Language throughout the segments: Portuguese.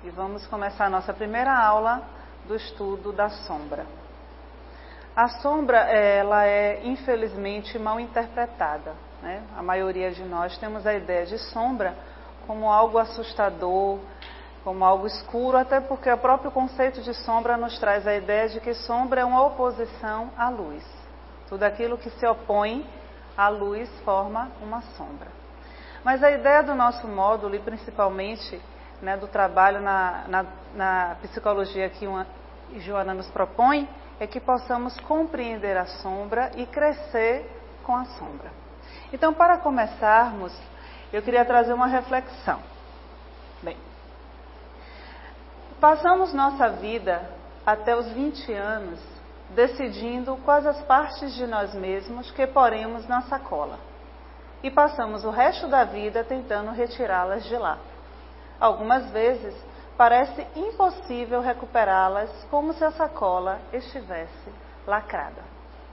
e vamos começar a nossa primeira aula do estudo da sombra. A sombra, ela é infelizmente mal interpretada, né? A maioria de nós temos a ideia de sombra como algo assustador, como algo escuro, até porque o próprio conceito de sombra nos traz a ideia de que sombra é uma oposição à luz. Tudo aquilo que se opõe à luz forma uma sombra. Mas a ideia do nosso módulo, e principalmente, né, do trabalho na psicologia que Joana nos propõe, é que possamos compreender a sombra e crescer com a sombra. Então, para começarmos, eu queria trazer uma reflexão. Bem, passamos nossa vida até os 20 anos decidindo quais as partes de nós mesmos que poremos na sacola. E passamos o resto da vida tentando retirá-las de lá. Algumas vezes parece impossível recuperá-las como se a sacola estivesse lacrada.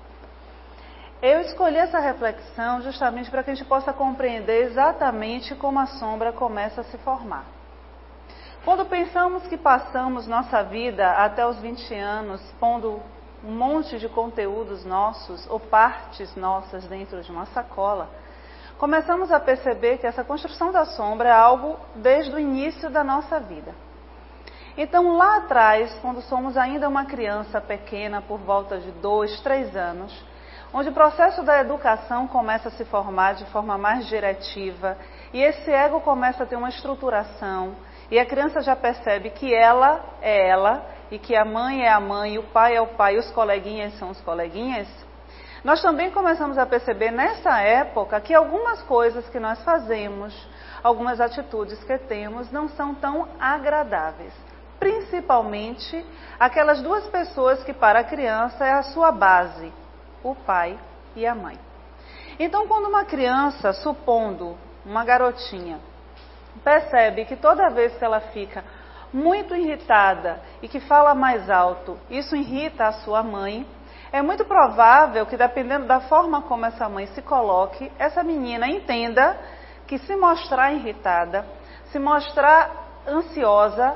Eu escolhi essa reflexão justamente para que a gente possa compreender exatamente como a sombra começa a se formar. Quando pensamos que passamos nossa vida até os 20 anos pondo um monte de conteúdos nossos ou partes nossas dentro de uma sacola, começamos a perceber que essa construção da sombra é algo desde o início da nossa vida. Então, lá atrás, quando somos ainda uma criança pequena, por volta de 2, 3 anos, onde o processo da educação começa a se formar de forma mais diretiva, e esse ego começa a ter uma estruturação, e a criança já percebe que ela é ela, e que a mãe é a mãe, o pai é o pai, e os coleguinhas são os coleguinhas, nós também começamos a perceber nessa época que algumas coisas que nós fazemos, algumas atitudes que temos, não são tão agradáveis. Principalmente aquelas duas pessoas que para a criança é a sua base, o pai e a mãe. Então, quando uma criança, supondo uma garotinha, percebe que toda vez que ela fica muito irritada e que fala mais alto, isso irrita a sua mãe, é muito provável que, dependendo da forma como essa mãe se coloque, essa menina entenda que se mostrar irritada, se mostrar ansiosa,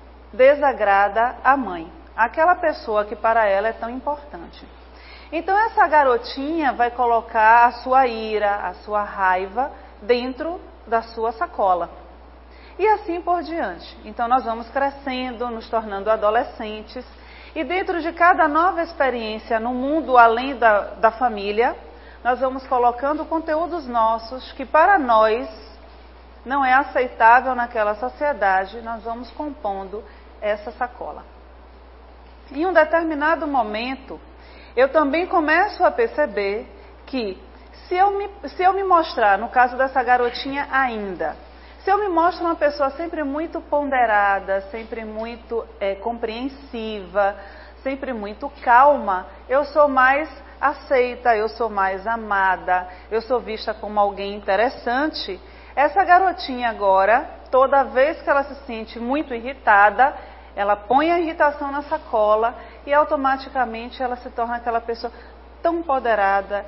desagrada a mãe, aquela pessoa que para ela é tão importante. Então essa garotinha vai colocar a sua ira, a sua raiva dentro da sua sacola. E assim por diante. Então nós vamos crescendo, nos tornando adolescentes, e dentro de cada nova experiência no mundo além da família, nós vamos colocando conteúdos nossos que para nós não é aceitável naquela sociedade, nós vamos compondo essa sacola. Em um determinado momento, eu também começo a perceber que se eu me mostrar, no caso dessa garotinha ainda, se eu me mostro uma pessoa sempre muito ponderada, sempre muito compreensiva, sempre muito calma, eu sou mais aceita, eu sou mais amada, eu sou vista como alguém interessante. Essa garotinha agora, toda vez que ela se sente muito irritada, ela põe a irritação na sacola e automaticamente ela se torna aquela pessoa tão ponderada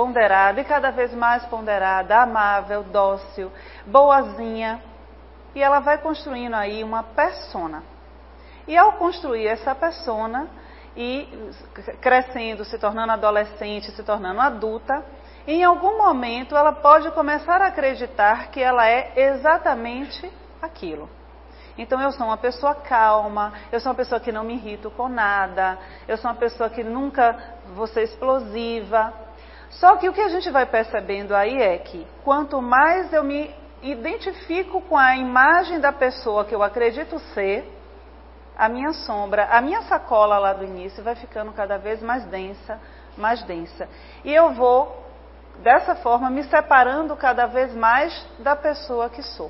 e cada vez mais ponderada, amável, dócil, boazinha. E ela vai construindo aí uma persona. E ao construir essa persona e crescendo, se tornando adolescente, se tornando adulta, em algum momento ela pode começar a acreditar que ela é exatamente aquilo. Então eu sou uma pessoa calma, eu sou uma pessoa que não me irrito com nada, eu sou uma pessoa que nunca vou ser explosiva. Só que o que a gente vai percebendo aí é que quanto mais eu me identifico com a imagem da pessoa que eu acredito ser, a minha sombra, a minha sacola lá do início vai ficando cada vez mais densa, mais densa. E eu vou, dessa forma, me separando cada vez mais da pessoa que sou.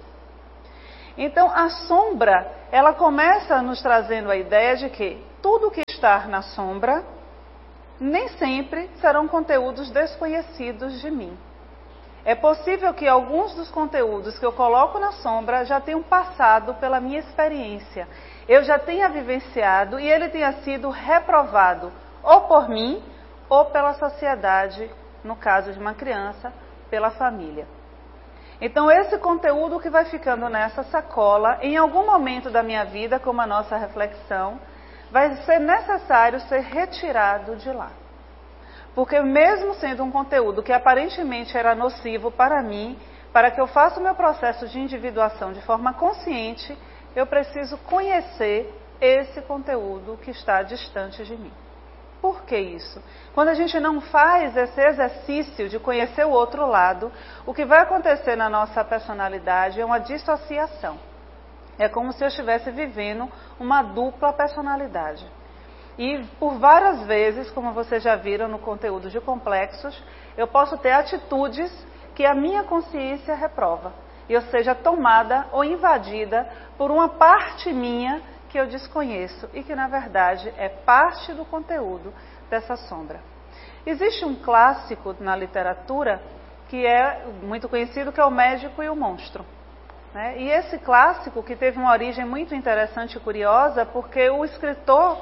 Então, a sombra, ela começa nos trazendo a ideia de que tudo que está na sombra, nem sempre serão conteúdos desconhecidos de mim. É possível que alguns dos conteúdos que eu coloco na sombra já tenham passado pela minha experiência. Eu já tenha vivenciado e ele tenha sido reprovado ou por mim ou pela sociedade, no caso de uma criança, pela família. Então, esse conteúdo que vai ficando nessa sacola, em algum momento da minha vida, como a nossa reflexão, vai ser necessário ser retirado de lá. Porque mesmo sendo um conteúdo que aparentemente era nocivo para mim, para que eu faça o meu processo de individuação de forma consciente, eu preciso conhecer esse conteúdo que está distante de mim. Por que isso? Quando a gente não faz esse exercício de conhecer o outro lado, o que vai acontecer na nossa personalidade é uma dissociação. É como se eu estivesse vivendo uma dupla personalidade. E por várias vezes, como vocês já viram no conteúdo de complexos, eu posso ter atitudes que a minha consciência reprova. E eu seja tomada ou invadida por uma parte minha que eu desconheço e que, na verdade, é parte do conteúdo dessa sombra. Existe um clássico na literatura que é muito conhecido, que é O Médico e o Monstro. Né? E esse clássico, que teve uma origem muito interessante e curiosa, porque o escritor,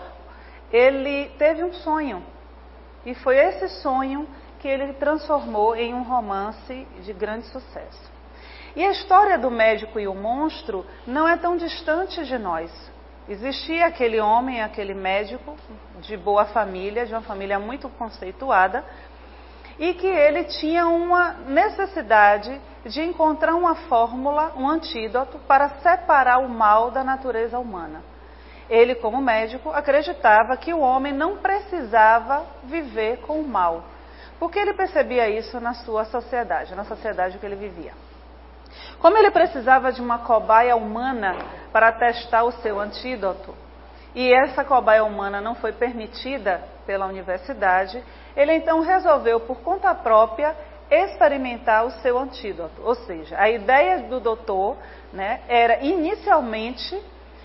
ele teve um sonho. E foi esse sonho que ele transformou em um romance de grande sucesso. E a história do Médico e o Monstro não é tão distante de nós. Existia aquele homem, aquele médico de boa família, de uma família muito conceituada, e que ele tinha uma necessidade de encontrar uma fórmula, um antídoto para separar o mal da natureza humana. Ele, como médico, acreditava que o homem não precisava viver com o mal, porque ele percebia isso na sua sociedade, na sociedade que ele vivia. Como ele precisava de uma cobaia humana para testar o seu antídoto, e essa cobaia humana não foi permitida pela universidade, ele então resolveu, por conta própria, experimentar o seu antídoto. Ou seja, a ideia do doutor, né, era inicialmente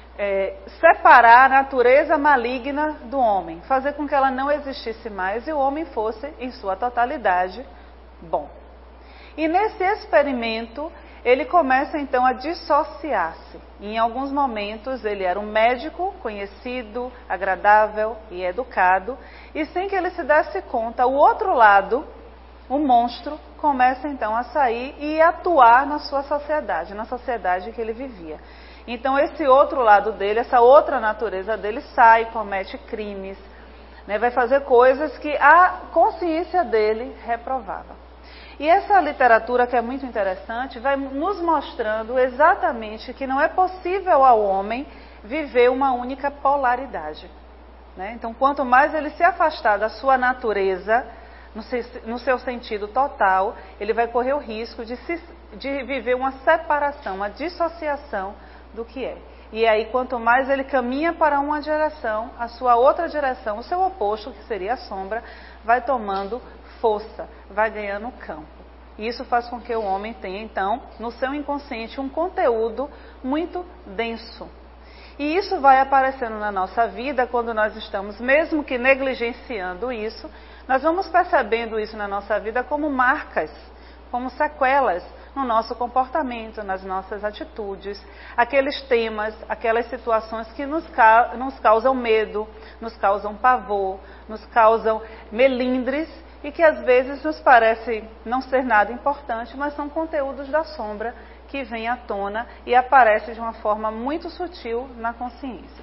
separar a natureza maligna do homem, fazer com que ela não existisse mais e o homem fosse, em sua totalidade, bom. E nesse experimento, ele começa então a dissociar-se. Em alguns momentos ele era um médico conhecido, agradável e educado, e sem que ele se desse conta, o outro lado, o monstro, começa então a sair e atuar na sua sociedade, na sociedade que ele vivia. Então esse outro lado dele, essa outra natureza dele sai, comete crimes, né, vai fazer coisas que a consciência dele reprovava. E essa literatura, que é muito interessante, vai nos mostrando exatamente que não é possível ao homem viver uma única polaridade. Né? Então, quanto mais ele se afastar da sua natureza, no seu sentido total, ele vai correr o risco de viver uma separação, uma dissociação do que é. E aí, quanto mais ele caminha para uma direção, a sua outra direção, o seu oposto, que seria a sombra, vai tomando força, vai ganhando campo. E isso faz com que o homem tenha, então, no seu inconsciente, um conteúdo muito denso. E isso vai aparecendo na nossa vida quando nós estamos, mesmo que negligenciando isso, nós vamos percebendo isso na nossa vida como marcas, como sequelas no nosso comportamento, nas nossas atitudes, aqueles temas, aquelas situações que nos causam medo, nos causam pavor, nos causam melindres, e que às vezes nos parece não ser nada importante, mas são conteúdos da sombra que vêm à tona e aparecem de uma forma muito sutil na consciência.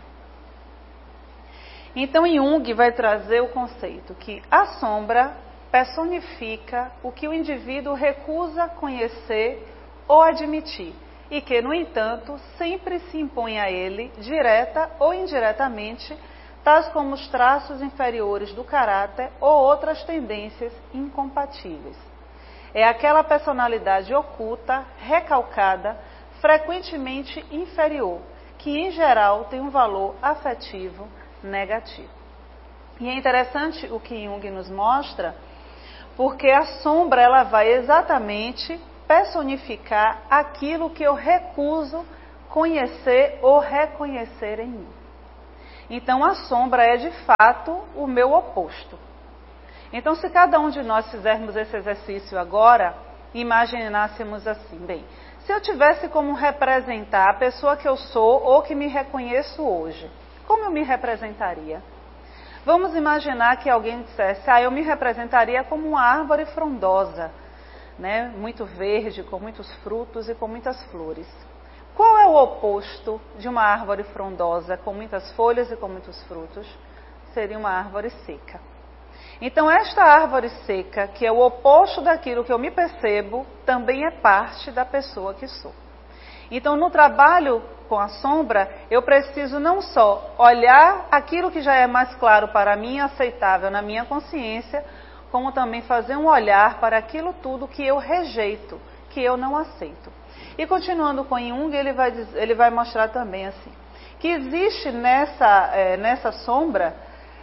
Então Jung vai trazer o conceito que a sombra personifica o que o indivíduo recusa conhecer ou admitir, e que, no entanto, sempre se impõe a ele, direta ou indiretamente, tais como os traços inferiores do caráter ou outras tendências incompatíveis. É aquela personalidade oculta, recalcada, frequentemente inferior, que em geral tem um valor afetivo negativo. E é interessante o que Jung nos mostra, porque a sombra ela vai exatamente personificar aquilo que eu recuso conhecer ou reconhecer em mim. Então, a sombra é, de fato, o meu oposto. Então, se cada um de nós fizermos esse exercício agora, imaginássemos assim, bem, se eu tivesse como representar a pessoa que eu sou ou que me reconheço hoje, como eu me representaria? Vamos imaginar que alguém dissesse, eu me representaria como uma árvore frondosa, né, muito verde, com muitos frutos e com muitas flores. Qual é o oposto de uma árvore frondosa com muitas folhas e com muitos frutos? Seria uma árvore seca. Então, esta árvore seca, que é o oposto daquilo que eu me percebo, também é parte da pessoa que sou. Então, no trabalho com a sombra, eu preciso não só olhar aquilo que já é mais claro para mim, aceitável na minha consciência, como também fazer um olhar para aquilo tudo que eu rejeito, que eu não aceito. E continuando com Jung, ele vai mostrar também assim, que existe nessa sombra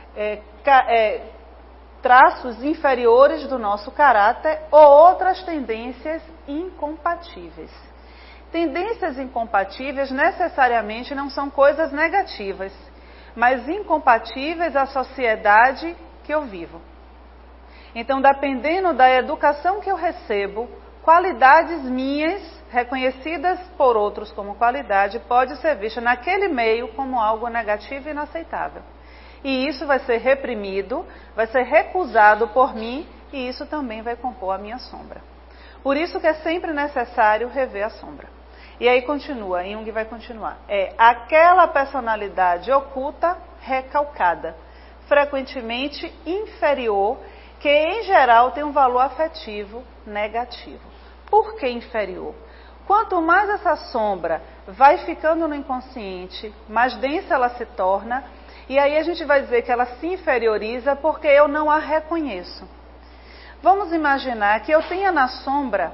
traços inferiores do nosso caráter ou outras tendências incompatíveis. Tendências incompatíveis necessariamente não são coisas negativas, mas incompatíveis à sociedade que eu vivo. Então, dependendo da educação que eu recebo, qualidades minhas, reconhecidas por outros como qualidade, pode ser vista naquele meio como algo negativo e inaceitável. E isso vai ser reprimido, vai ser recusado por mim, e isso também vai compor a minha sombra. Por isso que é sempre necessário rever a sombra. E aí continua, Jung vai continuar. É aquela personalidade oculta, recalcada, frequentemente inferior, que em geral tem um valor afetivo negativo. Por que inferior? Quanto mais essa sombra vai ficando no inconsciente, mais densa ela se torna, e aí a gente vai dizer que ela se inferioriza porque eu não a reconheço. Vamos imaginar que eu tenha na sombra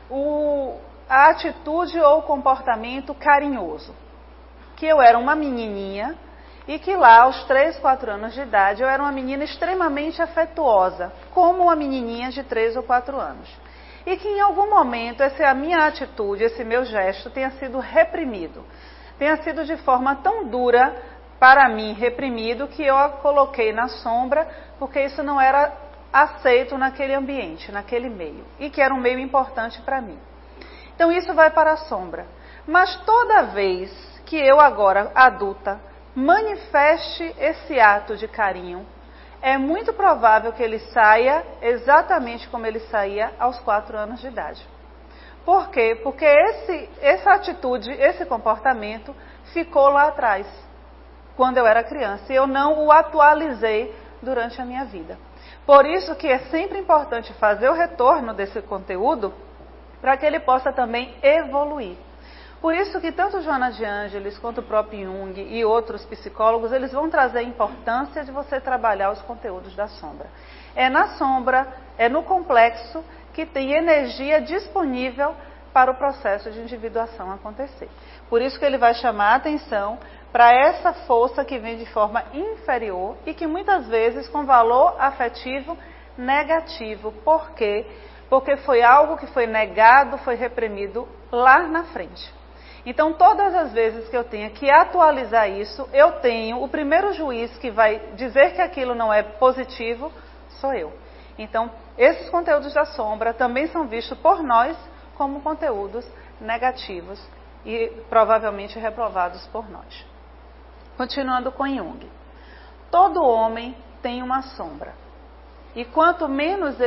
a atitude ou o comportamento carinhoso. Que eu era uma menininha e que lá aos 3, 4 anos de idade eu era uma menina extremamente afetuosa, como uma menininha de 3 ou 4 anos. E que em algum momento a minha atitude, esse meu gesto tenha sido reprimido. Tenha sido de forma tão dura para mim reprimido que eu a coloquei na sombra porque isso não era aceito naquele ambiente, naquele meio. E que era um meio importante para mim. Então isso vai para a sombra. Mas toda vez que eu agora, adulta, manifeste esse ato de carinho, é muito provável que ele saia exatamente como ele saía aos 4 anos de idade. Por quê? Porque essa atitude, esse comportamento ficou lá atrás, quando eu era criança, e eu não o atualizei durante a minha vida. Por isso que é sempre importante fazer o retorno desse conteúdo, para que ele possa também evoluir. Por isso que tanto Joana de Ângeles quanto o próprio Jung e outros psicólogos, eles vão trazer a importância de você trabalhar os conteúdos da sombra. É na sombra, é no complexo que tem energia disponível para o processo de individuação acontecer. Por isso que ele vai chamar a atenção para essa força que vem de forma inferior e que muitas vezes com valor afetivo negativo. Por quê? Porque foi algo que foi negado, foi reprimido lá na frente. Então, todas as vezes que eu tenho que atualizar isso, eu tenho o primeiro juiz que vai dizer que aquilo não é positivo, sou eu. Então, esses conteúdos da sombra também são vistos por nós como conteúdos negativos e provavelmente reprovados por nós. Continuando com Jung. Todo homem tem uma sombra. E quanto menos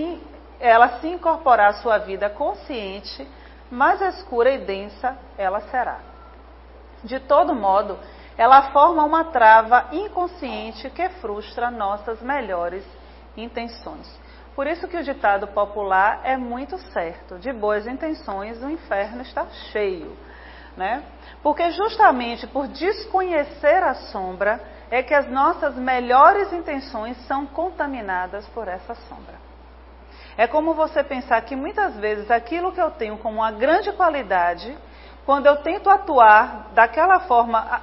ela se incorporar à sua vida consciente, mais escura e densa ela será. De todo modo, ela forma uma trava inconsciente que frustra nossas melhores intenções. Por isso que o ditado popular é muito certo: de boas intenções o inferno está cheio, né? Porque justamente por desconhecer a sombra é que as nossas melhores intenções são contaminadas por essa sombra. É como você pensar que muitas vezes aquilo que eu tenho como uma grande qualidade, quando eu tento atuar daquela forma,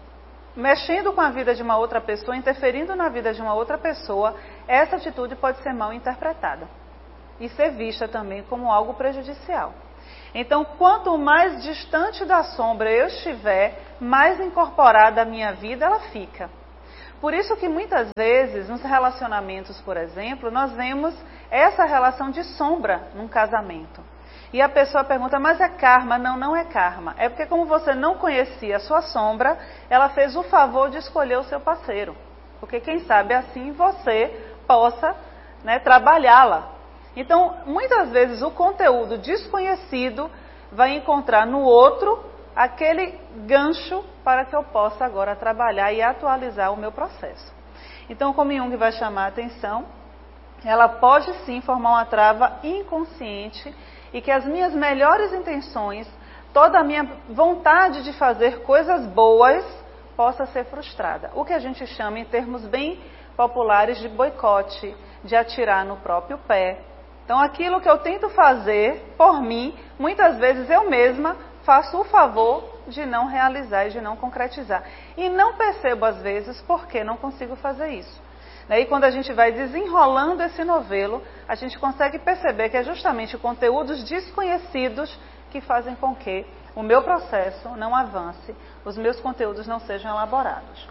mexendo com a vida de uma outra pessoa, interferindo na vida de uma outra pessoa, essa atitude pode ser mal interpretada e ser vista também como algo prejudicial. Então, quanto mais distante da sombra eu estiver, mais incorporada à minha vida ela fica. Por isso que muitas vezes, nos relacionamentos, por exemplo, nós vemos essa relação de sombra num casamento. E a pessoa pergunta, mas é karma? Não, não é karma. É porque como você não conhecia a sua sombra, ela fez o favor de escolher o seu parceiro. Porque quem sabe assim você possa, né, trabalhá-la. Então, muitas vezes o conteúdo desconhecido vai encontrar no outro aquele gancho para que eu possa agora trabalhar e atualizar o meu processo. Então, como Jung vai chamar a atenção, ela pode sim formar uma trava inconsciente e que as minhas melhores intenções, toda a minha vontade de fazer coisas boas, possa ser frustrada. O que a gente chama, em termos bem populares, de boicote, de atirar no próprio pé. Então, aquilo que eu tento fazer por mim, muitas vezes eu mesma faço o favor de não realizar e de não concretizar. E não percebo, às vezes, por que não consigo fazer isso. E quando a gente vai desenrolando esse novelo, a gente consegue perceber que é justamente conteúdos desconhecidos que fazem com que o meu processo não avance, os meus conteúdos não sejam elaborados.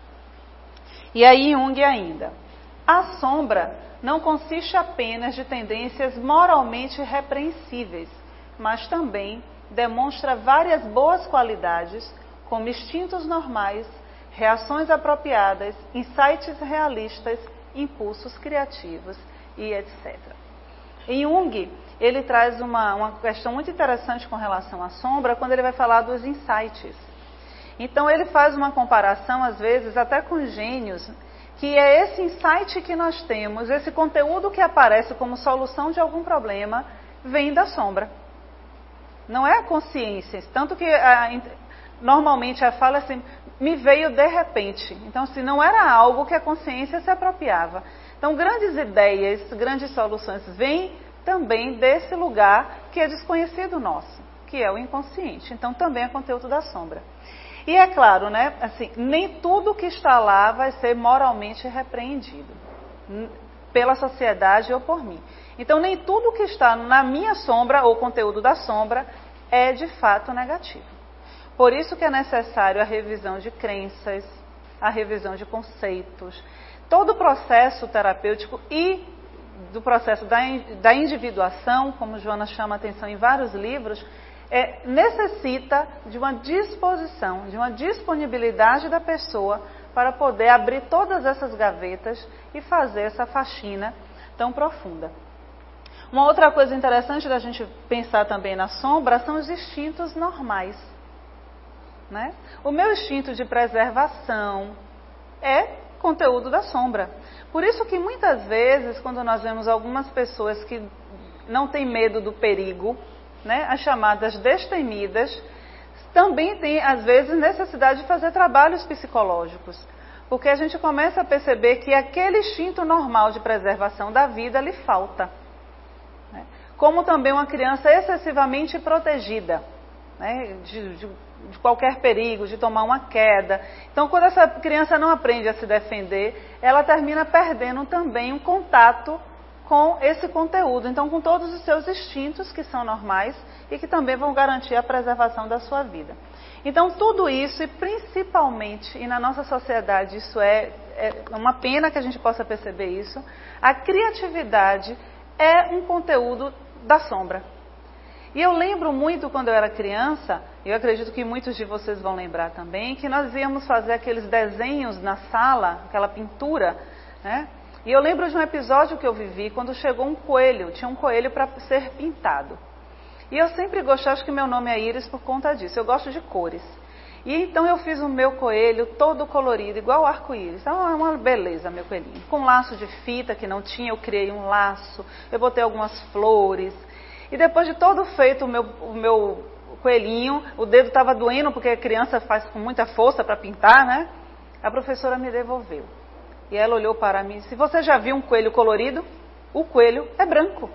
E aí Jung ainda, a sombra não consiste apenas de tendências moralmente repreensíveis, mas também demonstra várias boas qualidades, como instintos normais, reações apropriadas, insights realistas, impulsos criativos e etc. Em Jung, ele traz uma questão muito interessante com relação à sombra, quando ele vai falar dos insights. Então, ele faz uma comparação, às vezes, até com gênios, que é esse insight que nós temos, esse conteúdo que aparece como solução de algum problema, vem da sombra. Não é a consciência, tanto que normalmente a fala é assim, me veio de repente. Então, se não era algo que a consciência se apropriava. Então, grandes ideias, grandes soluções vêm também desse lugar que é desconhecido nosso, que é o inconsciente. Então, também é conteúdo da sombra. E é claro, né, assim, nem tudo que está lá vai ser moralmente repreendido pela sociedade ou por mim. Então, nem tudo que está na minha sombra ou conteúdo da sombra é de fato negativo. Por isso que é necessário a revisão de crenças, a revisão de conceitos, todo o processo terapêutico e do processo da individuação, como Joana chama a atenção em vários livros, necessita de uma disposição, de uma disponibilidade da pessoa para poder abrir todas essas gavetas e fazer essa faxina tão profunda. Uma outra coisa interessante da gente pensar também na sombra são os instintos normais. Né? O meu instinto de preservação é conteúdo da sombra. Por isso que muitas vezes, quando nós vemos algumas pessoas que não têm medo do perigo, né, as chamadas destemidas, também tem, às vezes, necessidade de fazer trabalhos psicológicos. Porque a gente começa a perceber que aquele instinto normal de preservação da vida lhe falta. Né? Como também uma criança excessivamente protegida, né, de qualquer perigo, de tomar uma queda. Então, quando essa criança não aprende a se defender, ela termina perdendo também um contato com esse conteúdo. Então, com todos os seus instintos, que são normais, e que também vão garantir a preservação da sua vida. Então, tudo isso, e principalmente, e na nossa sociedade isso é uma pena que a gente possa perceber isso, a criatividade é um conteúdo da sombra. E eu lembro muito quando eu era criança, eu acredito que muitos de vocês vão lembrar também, que nós íamos fazer aqueles desenhos na sala, aquela pintura, né? E eu lembro de um episódio que eu vivi quando chegou um coelho, tinha um coelho para ser pintado. E eu sempre gostei, acho que meu nome é Iris por conta disso, eu gosto de cores. E então eu fiz o meu coelho todo colorido, igual arco-íris. Então é uma beleza, meu coelhinho. Com um laço de fita que não tinha, eu criei um laço, eu botei algumas flores. E depois de todo feito o meu coelhinho, o dedo estava doendo porque a criança faz com muita força para pintar, né? A professora me devolveu. E ela olhou para mim e disse, você já viu um coelho colorido? O coelho é branco.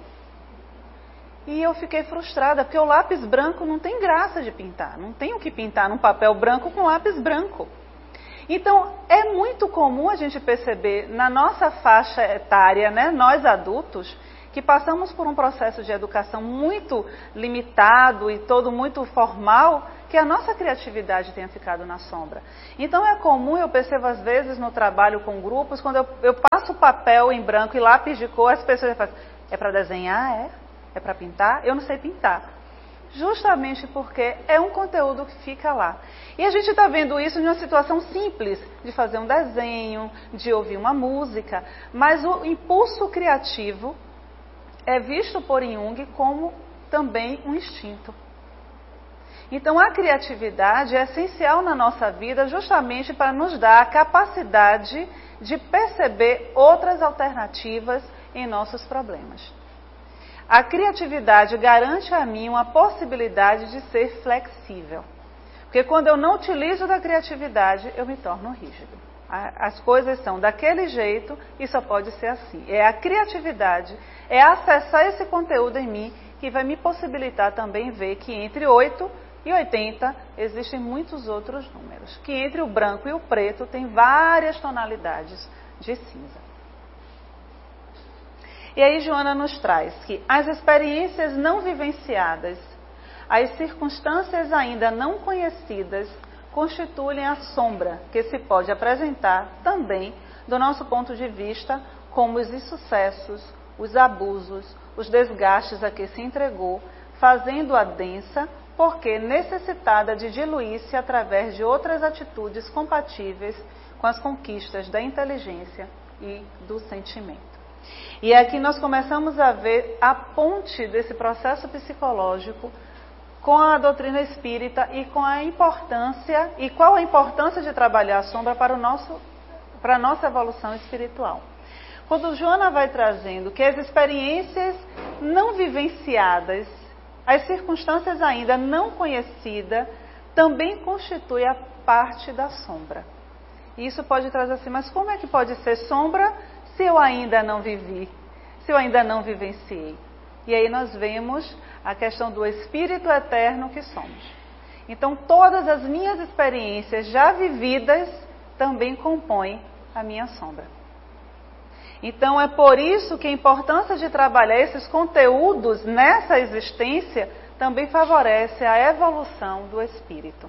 E eu fiquei frustrada, porque o lápis branco não tem graça de pintar. Não tem o que pintar num papel branco com lápis branco. Então, é muito comum a gente perceber na nossa faixa etária, né, nós adultos, que passamos por um processo de educação muito limitado e todo muito formal, que a nossa criatividade tenha ficado na sombra. Então é comum, eu percebo às vezes no trabalho com grupos, quando eu passo papel em branco e lápis de cor, as pessoas falam, é para desenhar? É para pintar? Eu não sei pintar. Justamente porque é um conteúdo que fica lá. E a gente está vendo isso em uma situação simples, de fazer um desenho, de ouvir uma música, mas o impulso criativo, é visto por Jung como também um instinto. Então, a criatividade é essencial na nossa vida justamente para nos dar a capacidade de perceber outras alternativas em nossos problemas. A criatividade garante a mim uma possibilidade de ser flexível. Porque quando eu não utilizo da criatividade, eu me torno rígido. As coisas são daquele jeito e só pode ser assim. É a criatividade, é acessar esse conteúdo em mim que vai me possibilitar também ver que entre 8 e 80 existem muitos outros números. Que entre o branco e o preto tem várias tonalidades de cinza. E aí Joana nos traz que as experiências não vivenciadas, as circunstâncias ainda não conhecidas, constituem a sombra que se pode apresentar também, do nosso ponto de vista, como os insucessos, os abusos, os desgastes a que se entregou, fazendo-a densa, porque necessitada de diluir-se através de outras atitudes compatíveis com as conquistas da inteligência e do sentimento. E aqui nós começamos a ver a ponte desse processo psicológico com a doutrina espírita e com a importância, e qual a importância de trabalhar a sombra para a nossa evolução espiritual. Quando Joana vai trazendo que as experiências não vivenciadas, as circunstâncias ainda não conhecidas, também constituem a parte da sombra. E isso pode trazer assim, mas como é que pode ser sombra se eu ainda não vivi, se eu ainda não vivenciei? E aí nós vemos a questão do espírito eterno que somos. Então, todas as minhas experiências já vividas também compõem a minha sombra. Então, é por isso que a importância de trabalhar esses conteúdos nessa existência também favorece a evolução do espírito.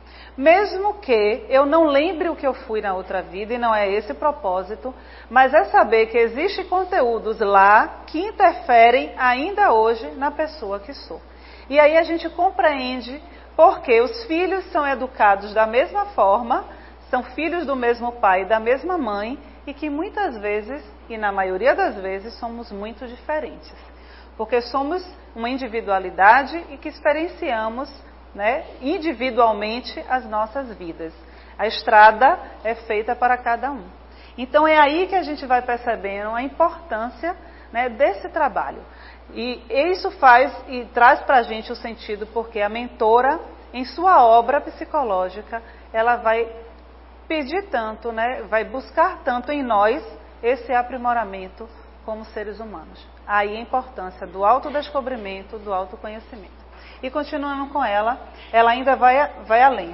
Mesmo que eu não lembre o que eu fui na outra vida, e não é esse o propósito, mas é saber que existem conteúdos lá que interferem ainda hoje na pessoa que sou. E aí a gente compreende porque os filhos são educados da mesma forma, são filhos do mesmo pai e da mesma mãe, e que muitas vezes, e na maioria das vezes, somos muito diferentes. Porque somos uma individualidade e que experienciamos, individualmente as nossas vidas. A estrada é feita para cada um. Então é aí que a gente vai percebendo a importância desse trabalho. E isso faz e traz para a gente o sentido porque a mentora, em sua obra psicológica, ela vai pedir tanto, vai buscar tanto em nós esse aprimoramento como seres humanos. Aí a importância do autodescobrimento, do autoconhecimento. E continuando com ela ainda vai além,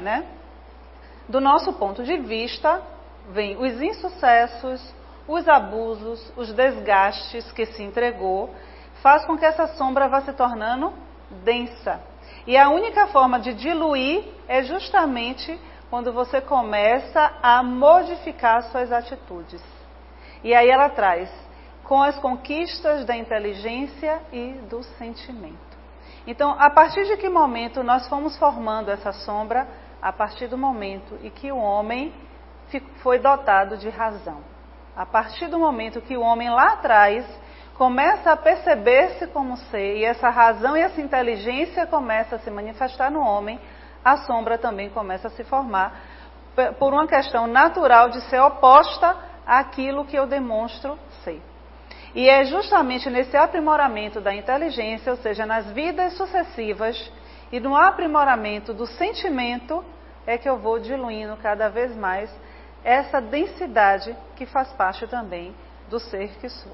Do nosso ponto de vista, vem os insucessos, os abusos, os desgastes que se entregou, faz com que essa sombra vá se tornando densa. E a única forma de diluir é justamente quando você começa a modificar suas atitudes. E aí ela traz, com as conquistas da inteligência e do sentimento. Então, a partir de que momento nós fomos formando essa sombra? A partir do momento em que o homem foi dotado de razão. A partir do momento que o homem lá atrás começa a perceber-se como ser, e essa razão e essa inteligência começa a se manifestar no homem, a sombra também começa a se formar por uma questão natural de ser oposta àquilo que eu demonstro ser. E é justamente nesse aprimoramento da inteligência, ou seja, nas vidas sucessivas, e no aprimoramento do sentimento, é que eu vou diluindo cada vez mais essa densidade que faz parte também do ser que sou.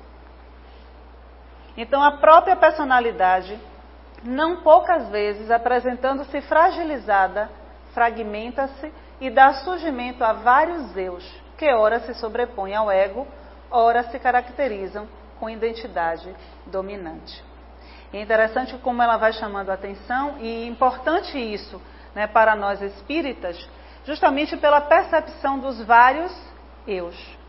Então, a própria personalidade, não poucas vezes apresentando-se fragilizada, fragmenta-se e dá surgimento a vários eus, que ora se sobrepõem ao ego, ora se caracterizam com identidade dominante. E é interessante como ela vai chamando a atenção, e importante isso para nós espíritas, justamente pela percepção dos vários eus.